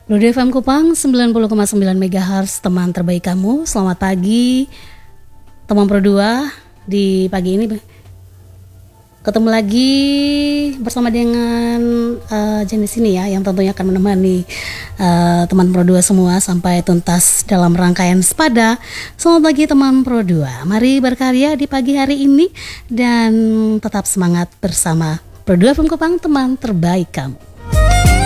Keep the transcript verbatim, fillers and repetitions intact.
Radio F M Kupang sembilan puluh koma sembilan megahertz, teman terbaik kamu. Selamat pagi teman Pro dua. Di pagi ini ketemu lagi bersama dengan uh, jenis ini ya, yang tentunya akan menemani uh, teman Pro dua semua sampai tuntas dalam rangkaian Sepada. Selamat pagi teman Pro dua. Mari berkarya di pagi hari ini dan tetap semangat bersama Pro dua F M Kupang, teman terbaik kamu.